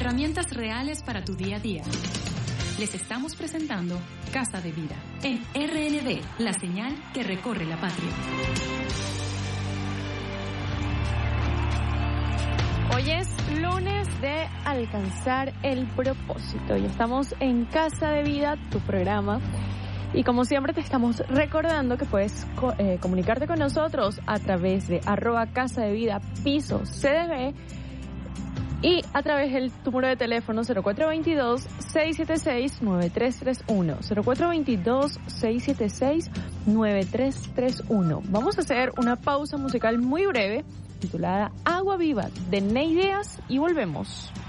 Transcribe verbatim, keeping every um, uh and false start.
Herramientas reales para tu día a día. Les estamos presentando Casa de Vida en R N D, la señal que recorre la patria. Hoy es lunes de alcanzar el propósito y estamos en Casa de Vida, tu programa. Y como siempre te estamos recordando que puedes eh, comunicarte con nosotros a través de arroba Casa de Vida piso C D B y a través del número de teléfono cero cuatro dos dos, seis siete seis, nueve tres tres uno. cero cuatro dos dos, seis siete seis, nueve tres tres uno. Vamos a hacer una pausa musical muy breve titulada Agua Viva de Ney Díaz y volvemos.